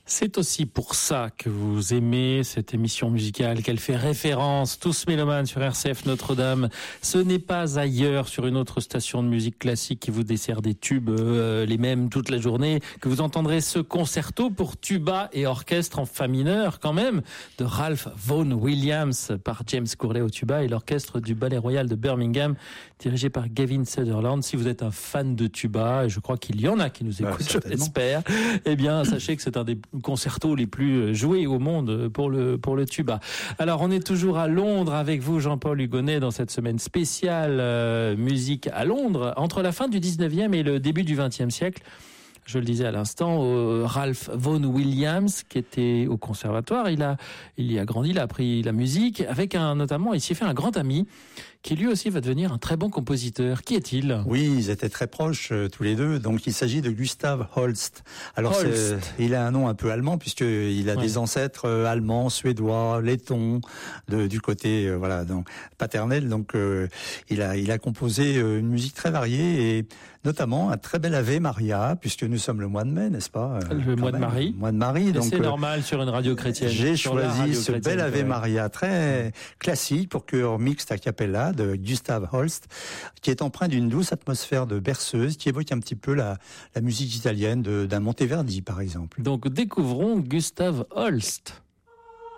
C'est aussi pour ça que vous aimez cette émission musicale, qu'elle fait référence, tous mélomanes sur RCF Notre-Dame. Ce n'est pas ailleurs sur une autre station de musique classique qui vous dessert des tubes, les mêmes toute la journée, que vous entendrez ce concerto pour tuba et orchestre en fa mineur quand même, de Ralph Vaughan Williams par James Courley au tuba et l'orchestre du Ballet Royal de Birmingham dirigé par Gavin Sutherland. Si vous êtes un fan de tuba, et je crois qu'il y en a qui nous écoutent, je l'espère, eh bien sachez que c'est un des concertos les plus joués au monde pour le tuba. Alors on est toujours à Londres avec vous, Jean-Paul Hugonnet, dans cette semaine spéciale musique à Londres, entre la fin du 19e et le début du 20e siècle. Je le disais à l'instant, Ralph Vaughan Williams, qui était au conservatoire, il y a grandi, il a appris la musique, avec notamment, il s'y fait un grand ami, qui lui aussi va devenir un très bon compositeur. Qui est-il ? Oui, ils étaient très proches tous les deux. Donc il s'agit de Gustav Holst. Alors il a un nom un peu allemand puisqu'il a des ancêtres allemands, suédois, lettons du côté donc paternel. Donc il a composé une musique très variée et notamment un très bel Ave Maria puisque nous sommes le mois de mai, n'est-ce pas ? Le mois de Marie. Mois de Marie. Donc c'est normal sur une radio chrétienne. J'ai choisi ce bel Ave Maria très classique pour chœur mixte a cappella de Gustav Holst, qui est empreint d'une douce atmosphère de berceuse, qui évoque un petit peu la musique italienne d'un Monteverdi, par exemple. Donc découvrons Gustav Holst.